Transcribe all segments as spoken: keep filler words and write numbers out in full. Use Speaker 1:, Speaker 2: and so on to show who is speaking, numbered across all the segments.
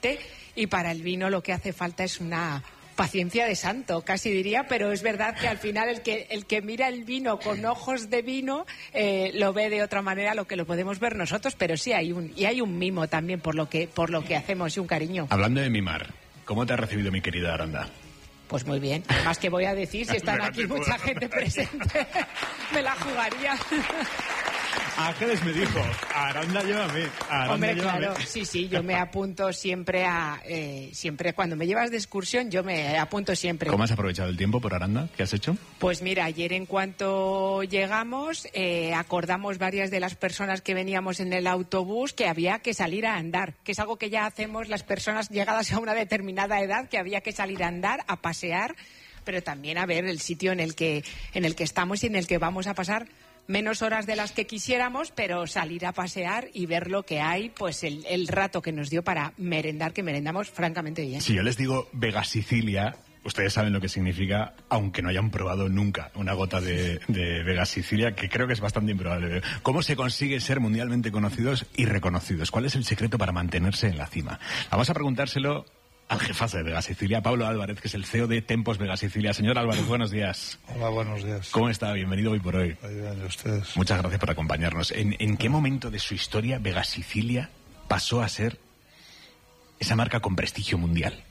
Speaker 1: aceite, y para el vino lo que hace falta es una paciencia de santo, casi diría, pero es verdad que al final el que el que mira el vino con ojos de vino eh, lo ve de otra manera a lo que lo podemos ver nosotros, pero sí hay un y hay un mimo también por lo que por lo que hacemos y un cariño.
Speaker 2: Hablando de mimar, ¿cómo te ha recibido mi querida Aranda?
Speaker 1: Pues muy bien. Además, que voy a decir, si están aquí mucha gente presente, me la jugaría.
Speaker 2: Ángeles me dijo, Aranda llévame, Aranda
Speaker 1: Hombre,
Speaker 2: llévame.
Speaker 1: claro, sí, sí, yo me apunto siempre a... Eh, siempre cuando me llevas de excursión, yo me apunto siempre.
Speaker 2: ¿Cómo has aprovechado el tiempo por Aranda? ¿Qué has hecho?
Speaker 1: Pues mira, ayer en cuanto llegamos, eh, acordamos varias de las personas que veníamos en el autobús que había que salir a andar, que es algo que ya hacemos las personas llegadas a una determinada edad, que había que salir a andar, a pasear, pero también a ver el sitio en el que, en el que estamos y en el que vamos a pasar menos horas de las que quisiéramos, pero salir a pasear y ver lo que hay, pues el, el rato que nos dio para merendar, que merendamos francamente bien.
Speaker 2: Si yo les digo Vega Sicilia, ustedes saben lo que significa, aunque no hayan probado nunca una gota de, de Vega Sicilia, que creo que es bastante improbable. ¿Cómo se consigue ser mundialmente conocidos y reconocidos? ¿Cuál es el secreto para mantenerse en la cima? Vamos a preguntárselo al jefazo de Vega Sicilia, Pablo Álvarez, que es el C E O de Tempos Vega Sicilia. Señor Álvarez, buenos días.
Speaker 3: Hola, buenos días.
Speaker 2: ¿Cómo está? Bienvenido hoy por hoy.
Speaker 3: Muy bien, ¿y ustedes?
Speaker 2: Muchas gracias por acompañarnos. ¿En, en qué momento de su historia Vega Sicilia pasó a ser esa marca con prestigio mundial?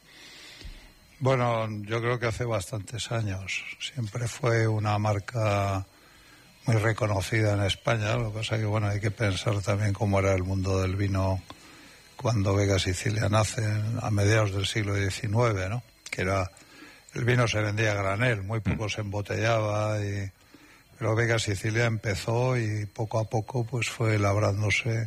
Speaker 3: Bueno, yo creo que hace bastantes años. Siempre fue una marca muy reconocida en España. Lo que pasa es que, bueno, hay que pensar también cómo era el mundo del vino cuando Vega Sicilia nace a mediados del siglo diecinueve, ¿no? Que era, el vino se vendía a granel, muy poco se embotellaba, y, pero Vega Sicilia empezó y poco a poco pues fue labrándose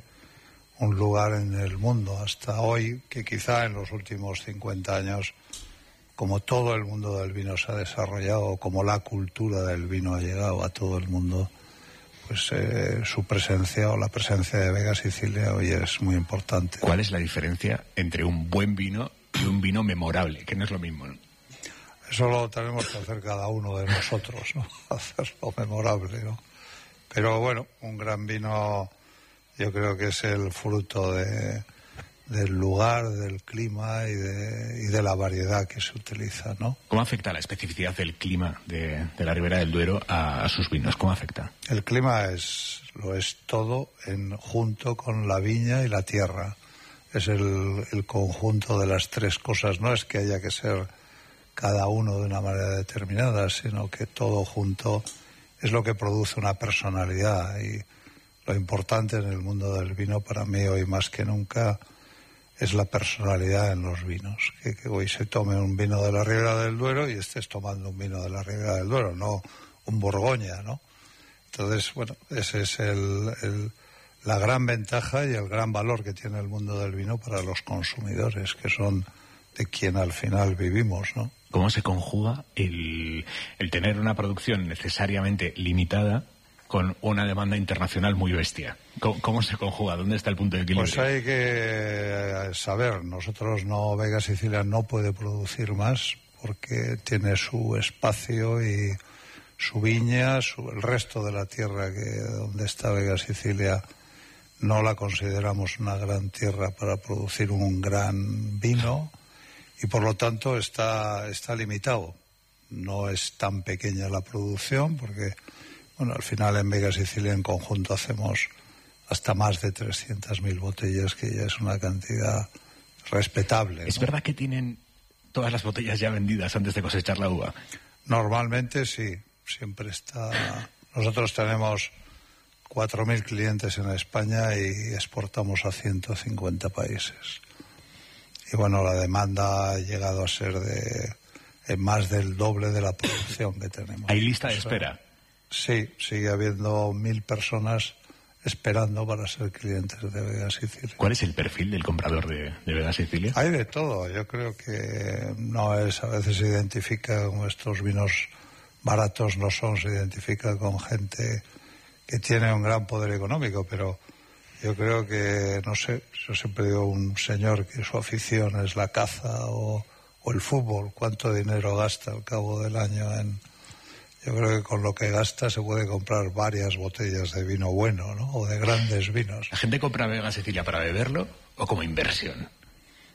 Speaker 3: un lugar en el mundo hasta hoy, que quizá en los últimos cincuenta años, como todo el mundo del vino se ha desarrollado, como la cultura del vino ha llegado a todo el mundo, pues eh, su presencia o la presencia de Vega Sicilia hoy es muy importante.
Speaker 2: ¿Cuál es la diferencia entre un buen vino y un vino memorable? Que no es lo mismo, ¿no?
Speaker 3: Eso lo tenemos que hacer cada uno de nosotros, ¿no? Hacerlo memorable, ¿no? Pero bueno, un gran vino yo creo que es el fruto de, del lugar, del clima y de, y de la variedad que se utiliza, ¿no?
Speaker 2: ¿Cómo afecta la especificidad del clima de, de la Ribera del Duero a, a sus vinos? ¿Cómo afecta?
Speaker 3: El clima es lo es todo en junto con la viña y la tierra. Es el, el conjunto de las tres cosas. No es que haya que ser cada uno de una manera determinada, sino que todo junto es lo que produce una personalidad. Y lo importante en el mundo del vino, para mí hoy más que nunca, es la personalidad en los vinos. Que, que hoy se tome un vino de la Ribera del Duero y estés tomando un vino de la Ribera del Duero, no un Borgoña, ¿no? Entonces, bueno, ese es el, el, la gran ventaja y el gran valor que tiene el mundo del vino para los consumidores, que son de quien al final vivimos, ¿no?
Speaker 2: ¿Cómo se conjuga el, el tener una producción necesariamente limitada con una demanda internacional muy bestia? ¿Cómo, cómo se conjuga? ¿Dónde está el punto de equilibrio?
Speaker 3: Pues hay que saber, nosotros no, Vega Sicilia no puede producir más porque tiene su espacio y su viña, su, el resto de la tierra que donde está Vega Sicilia no la consideramos una gran tierra para producir un gran vino y por lo tanto está, está limitado. No es tan pequeña la producción porque, bueno, al final en Vega Sicilia en conjunto hacemos hasta más de trescientas mil botellas, que ya es una cantidad respetable, ¿no?
Speaker 2: ¿Es verdad que tienen todas las botellas ya vendidas antes de cosechar la uva?
Speaker 3: Normalmente sí, siempre está. Nosotros tenemos cuatro mil clientes en España y exportamos a ciento cincuenta países. Y bueno, la demanda ha llegado a ser de eh, más del doble de la producción que tenemos.
Speaker 2: ¿Hay lista de
Speaker 3: o sea,
Speaker 2: espera?
Speaker 3: Sí, sigue habiendo mil personas esperando para ser clientes de Vega Sicilia.
Speaker 2: ¿Cuál es el perfil del comprador de, de Vega Sicilia?
Speaker 3: Hay de todo. Yo creo que no es, a veces se identifica con estos vinos baratos, no son, se identifica con gente que tiene un gran poder económico, pero yo creo que, no sé, yo siempre digo un señor que su afición es la caza o, o el fútbol, cuánto dinero gasta al cabo del año en... Yo creo que con lo que gasta se puede comprar varias botellas de vino bueno, ¿no? O de grandes vinos.
Speaker 2: ¿La gente compra Vega Sicilia para beberlo o como inversión?